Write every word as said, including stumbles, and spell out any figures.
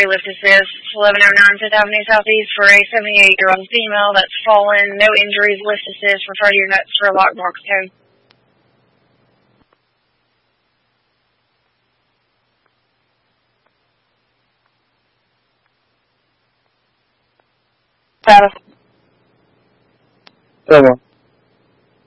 three lift assist, eleven oh nine Fifth Avenue Southeast for a seventy-eight-year-old female that's fallen, no injuries, lift assist, refer to your notes for a lockbox code. Status. Seven.